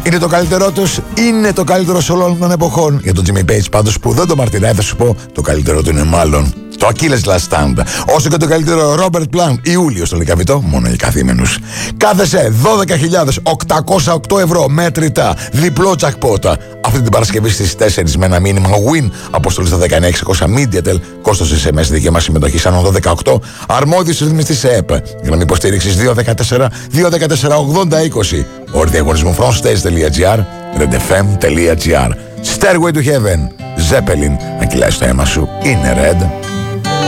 Είναι το καλύτερό τους, είναι το καλύτερο σε όλων των εποχών. Για τον Jimmy Page πάντως που δεν το μαρτυράει, θα σου πω το καλύτερό του είναι μάλλον το Achilles Last Stand. Όσο και το καλύτερο Robert Plant Ιούλιο στο Λυκαβητό, μόνο για καθήμενους. Κάθεσε 12.808 ευρώ μέτρητα, διπλό jackpot. Αυτή την Παρασκευή στις 4 με ένα μήνυμα win. Αποστολή στα 19600 MediaTel. Κόστος SMS δικαίωμα συμμετοχής άνω 18. Αρμόδιος ρυθμιστής σε ΕΠ. Γραμμή υποστήριξης 214-214-8020. Όρη διαγωνισμού frontstage.gr, redfm.gr. Stairway to Heaven. Zeppelin. Αν κυλάει στο αίμα σου, είναι Red.